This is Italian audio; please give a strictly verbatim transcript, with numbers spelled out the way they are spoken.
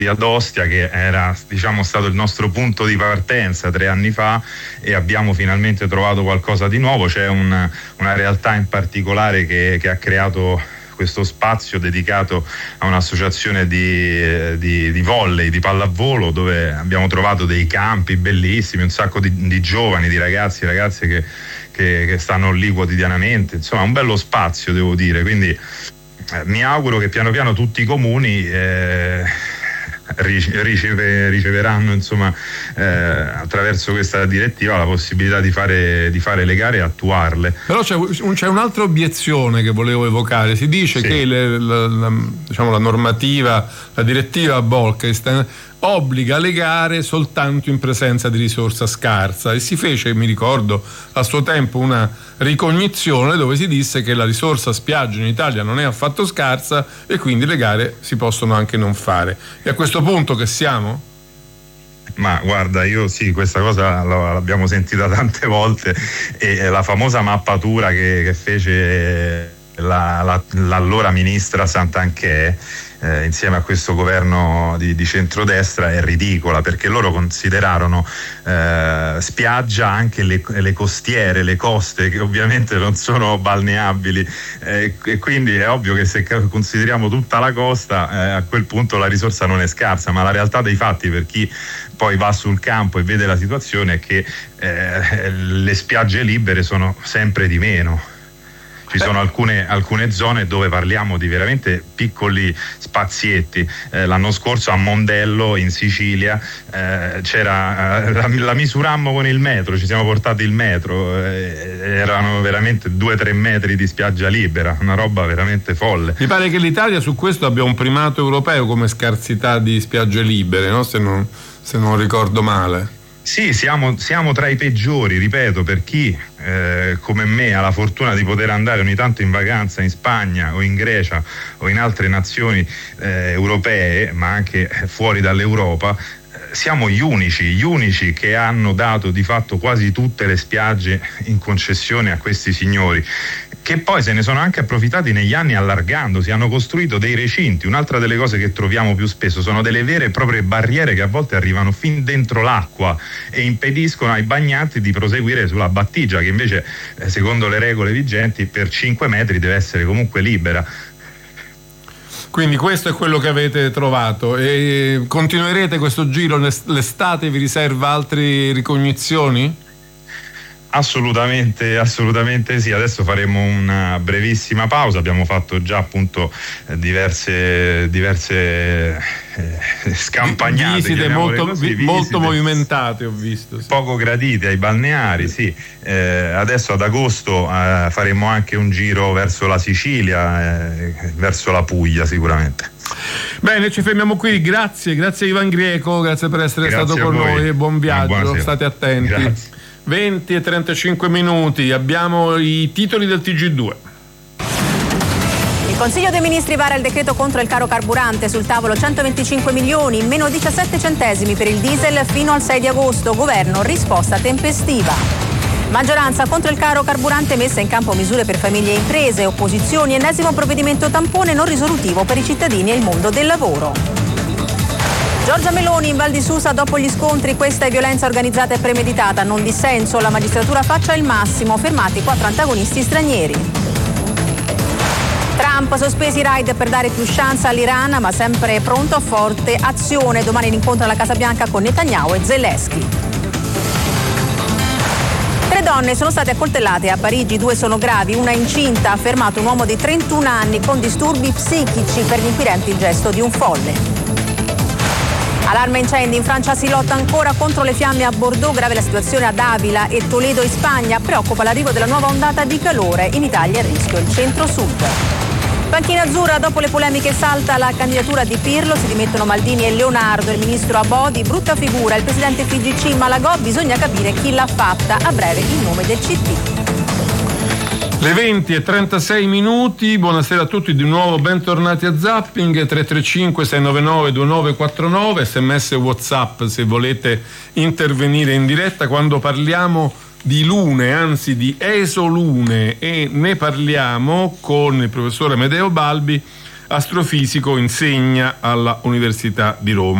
ad Ostia, che era, diciamo, stato il nostro punto di partenza tre anni fa, e abbiamo finalmente trovato qualcosa di nuovo. C'è un, una realtà in particolare che, che ha creato questo spazio dedicato a un'associazione di, di, di volley, di pallavolo, dove abbiamo trovato dei campi bellissimi, un sacco di, di giovani, di ragazzi e ragazze che, che, che stanno lì quotidianamente. Insomma, un bello spazio, devo dire. Quindi eh, mi auguro che piano piano tutti i comuni eh, Riceve, riceveranno insomma eh, attraverso questa direttiva la possibilità di fare, di fare le gare e attuarle. Però c'è, un, c'è un'altra obiezione che volevo evocare. Si dice sì. che le, la, la, diciamo, la normativa, la direttiva Bolkestein obbliga le gare soltanto in presenza di risorsa scarsa, e si fece, mi ricordo, a suo tempo una ricognizione dove si disse che la risorsa spiaggia in Italia non è affatto scarsa e quindi le gare si possono anche non fare. E a questo punto che siamo? Ma guarda, io sì, questa cosa l'abbiamo sentita tante volte, e la famosa mappatura che, che fece la, la, l'allora ministra Santanchè Eh, insieme a questo governo di, di centrodestra è ridicola, perché loro considerarono eh, spiaggia anche le, le costiere, le coste, che ovviamente non sono balneabili, eh, e quindi è ovvio che se consideriamo tutta la costa eh, a quel punto la risorsa non è scarsa. Ma la realtà dei fatti, per chi poi va sul campo e vede la situazione, è che eh, le spiagge libere sono sempre di meno. Ci sono alcune, alcune zone dove parliamo di veramente piccoli spazietti. Eh, l'anno scorso a Mondello in Sicilia eh, c'era eh, la, la misurammo con il metro, ci siamo portati il metro, eh, erano veramente due o tre metri di spiaggia libera, una roba veramente folle. Mi pare che l'Italia su questo abbia un primato europeo come scarsità di spiagge libere, no? Se non, se non ricordo male. Sì, siamo, siamo tra i peggiori, ripeto, per chi eh, come me ha la fortuna di poter andare ogni tanto in vacanza in Spagna o in Grecia o in altre nazioni eh, europee, ma anche fuori dall'Europa. Siamo gli unici, gli unici che hanno dato di fatto quasi tutte le spiagge in concessione a questi signori, che poi se ne sono anche approfittati negli anni allargandosi, hanno costruito dei recinti. Un'altra delle cose che troviamo più spesso sono delle vere e proprie barriere che a volte arrivano fin dentro l'acqua e impediscono ai bagnanti di proseguire sulla battigia, che invece eh, secondo le regole vigenti per cinque metri deve essere comunque libera. Quindi questo è quello che avete trovato, e continuerete questo giro l'estate? Vi riserva altre ricognizioni? Assolutamente, assolutamente sì. Adesso faremo una brevissima pausa. Abbiamo fatto già appunto diverse diverse eh, scampagnate, visite molto, così, visite molto movimentate, ho visto. Sì. Poco gradite ai balneari, sì. Eh, adesso ad agosto eh, faremo anche un giro verso la Sicilia, eh, verso la Puglia sicuramente. Bene, ci fermiamo qui. Grazie, grazie Ivan Grieco, grazie per essere grazie stato con noi e buon viaggio. State attenti. Grazie. venti e trentacinque minuti, abbiamo i titoli del T G due. Il Consiglio dei Ministri vara il decreto contro il caro carburante, sul tavolo centoventicinque milioni, meno diciassette centesimi per il diesel fino al sei di agosto, governo risposta tempestiva. Maggioranza contro il caro carburante, messa in campo misure per famiglie e imprese, opposizioni, ennesimo provvedimento tampone non risolutivo per i cittadini e il mondo del lavoro. Giorgia Meloni in Val di Susa dopo gli scontri, questa è violenza organizzata e premeditata, non dissenso, la magistratura faccia il massimo, fermati quattro antagonisti stranieri. Trump sospesi i raid per dare più chance all'Iran, ma sempre pronto a forte azione, domani l'incontro alla Casa Bianca con Netanyahu e Zelensky. Tre donne sono state accoltellate a Parigi, due sono gravi, una incinta, ha fermato un uomo di trentuno anni con disturbi psichici, per gli inquirenti il gesto di un folle. Allarme incendi, in Francia si lotta ancora contro le fiamme a Bordeaux, grave la situazione ad Avila e Toledo in Spagna, preoccupa l'arrivo della nuova ondata di calore, in Italia è a rischio il centro-sud. Panchina azzurra, dopo le polemiche salta la candidatura di Pirlo, si dimettono Maldini e Leonardo, il ministro Abodi, brutta figura, il presidente F I G C Malagò, bisogna capire chi l'ha fatta, a breve il nome del C T. Le venti e trentasei minuti, buonasera a tutti, di nuovo bentornati a Zapping. Tre tre cinque sei nove nove due nove quattro nove, sms e WhatsApp se volete intervenire in diretta quando parliamo di lune, anzi di esolune, e ne parliamo con il professore Amedeo Balbi astrofisico, insegna alla Università di Roma.